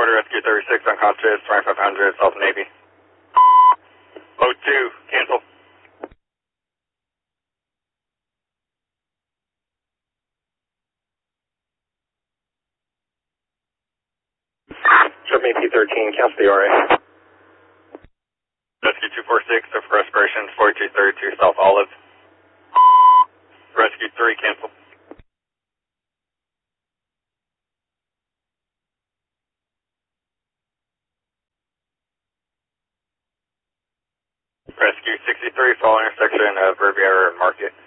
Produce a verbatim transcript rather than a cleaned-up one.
Order Rescue thirty-six unconscious, twenty-five hundred, South Navy. O two, cancel. Show me P thirteen, cancel the R A. Rescue two forty-six, for respiration, forty-two thirty-two, South Olive. Rescue three, cancel. Rescue sixty-three, following intersection of Riviera and Market.